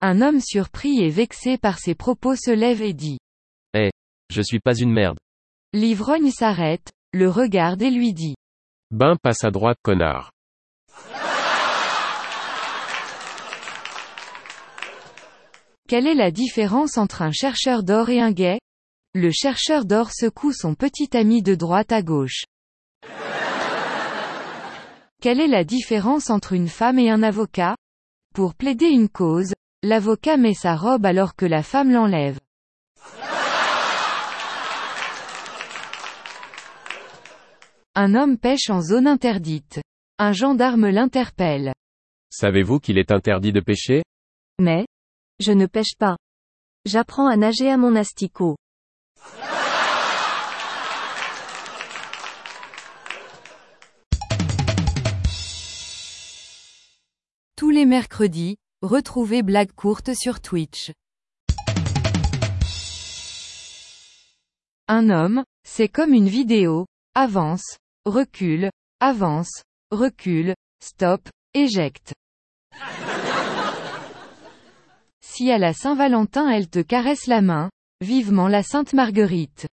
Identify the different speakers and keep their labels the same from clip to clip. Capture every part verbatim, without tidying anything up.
Speaker 1: Un homme surpris et vexé par ses propos se lève et dit.
Speaker 2: Eh, je suis pas une merde.
Speaker 1: L'ivrogne s'arrête, le regarde et lui dit.
Speaker 3: Ben passe à droite connard.
Speaker 1: Quelle est la différence entre un chercheur d'or et un gay? Le chercheur d'or secoue son petit ami de droite à gauche. Quelle est la différence entre une femme et un avocat? Pour plaider une cause, l'avocat met sa robe alors que la femme l'enlève. Un homme pêche en zone interdite. Un gendarme l'interpelle.
Speaker 3: Savez-vous qu'il est interdit de pêcher?
Speaker 4: Mais, je ne pêche pas. J'apprends à nager à mon asticot.
Speaker 1: Tous les mercredis, retrouvez Blagues courtes sur Twitch. Un homme, c'est comme une vidéo, avance, recule, avance, recule, stop, éjecte. Si à la Saint-Valentin elle te caresse la main, vivement la Sainte Marguerite.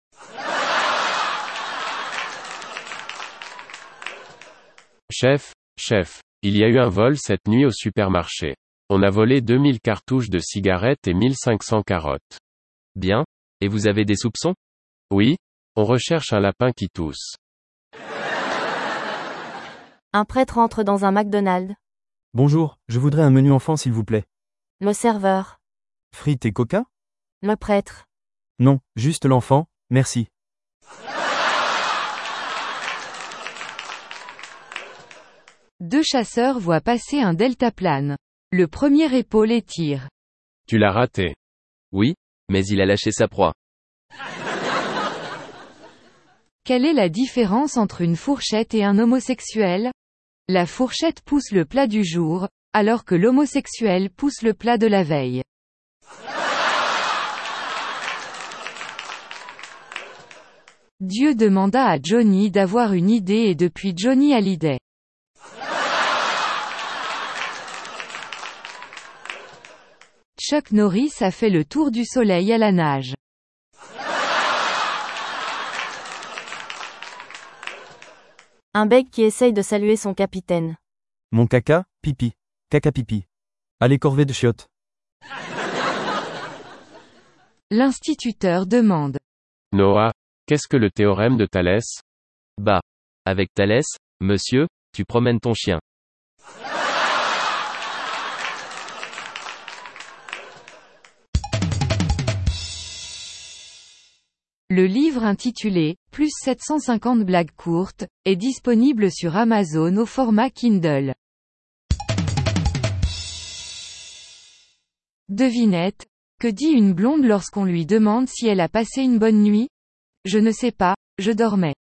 Speaker 3: Chef, chef, il y a eu un vol cette nuit au supermarché. On a volé deux mille cartouches de cigarettes et mille cinq cents carottes.
Speaker 2: Bien. Et vous avez des soupçons?
Speaker 3: Oui, on recherche un lapin qui tousse.
Speaker 4: Un prêtre entre dans un McDonald's.
Speaker 5: Bonjour, je voudrais un menu enfant s'il vous plaît.
Speaker 4: Le serveur.
Speaker 5: Frites et coca?
Speaker 4: Le prêtre.
Speaker 5: Non, juste l'enfant, merci.
Speaker 1: Deux chasseurs voient passer un deltaplane. Le premier épaule et tire.
Speaker 3: Tu l'as raté.
Speaker 2: Oui, mais il a lâché sa proie.
Speaker 1: Quelle est la différence entre une fourchette et un homosexuel? La fourchette pousse le plat du jour, alors que l'homosexuel pousse le plat de la veille. Dieu demanda à Johnny d'avoir une idée et depuis Johnny a l'idée. Chuck Norris a fait le tour du soleil à la nage.
Speaker 4: Un bec qui essaye de saluer son capitaine.
Speaker 5: Mon caca, pipi. Caca pipi. Allez corvée de chiottes.
Speaker 1: L'instituteur demande.
Speaker 3: Noah, qu'est-ce que le théorème de Thalès?
Speaker 2: Bah. Avec Thalès, monsieur, tu promènes ton chien.
Speaker 1: Le livre intitulé « Plus sept cent cinquante blagues courtes » est disponible sur Amazon au format Kindle. Devinette, que dit une blonde lorsqu'on lui demande si elle a passé une bonne nuit? Je ne sais pas, je dormais.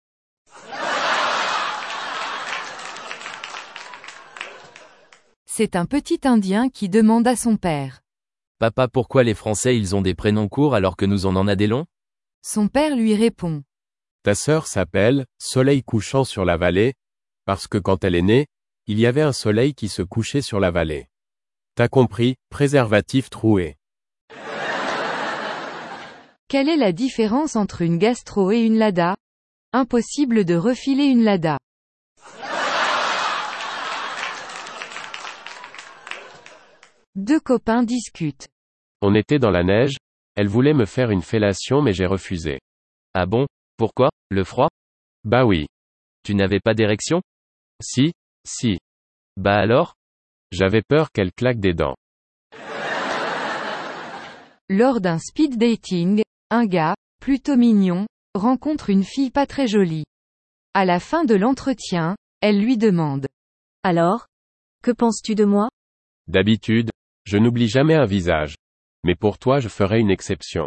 Speaker 1: C'est un petit Indien qui demande à son père.
Speaker 2: Papa, pourquoi les Français ils ont des prénoms courts alors que nous on en a des longs?
Speaker 1: Son père lui répond.
Speaker 3: Ta sœur s'appelle Soleil couchant sur la vallée, parce que quand elle est née, il y avait un soleil qui se couchait sur la vallée. T'as compris, préservatif troué.
Speaker 1: Quelle est la différence entre une gastro et une lada? Impossible de refiler une lada. Deux copains discutent.
Speaker 3: On était dans la neige, elle voulait me faire une fellation mais j'ai refusé.
Speaker 2: Ah bon? Pourquoi? Le froid?
Speaker 3: Bah oui.
Speaker 2: Tu n'avais pas d'érection?
Speaker 3: Si, si.
Speaker 2: Bah alors?
Speaker 3: J'avais peur qu'elle claque des dents.
Speaker 1: Lors d'un speed dating, un gars, plutôt mignon, rencontre une fille pas très jolie. À la fin de l'entretien, elle lui demande.
Speaker 4: Alors? Que penses-tu de moi?
Speaker 3: D'habitude, je n'oublie jamais un visage. Mais pour toi je ferai une exception.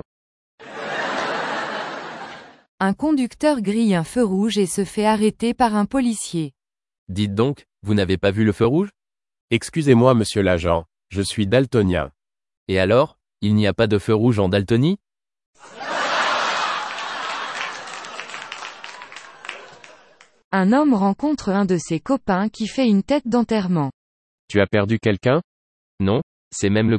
Speaker 1: Un conducteur grille un feu rouge et se fait arrêter par un policier.
Speaker 2: Dites donc, vous n'avez pas vu le feu rouge?
Speaker 3: Excusez-moi monsieur l'agent, je suis daltonien.
Speaker 2: Et alors, il n'y a pas de feu rouge en Daltonie?
Speaker 1: Un homme rencontre un de ses copains qui fait une tête d'enterrement.
Speaker 3: Tu as perdu quelqu'un?
Speaker 2: Non, c'est même le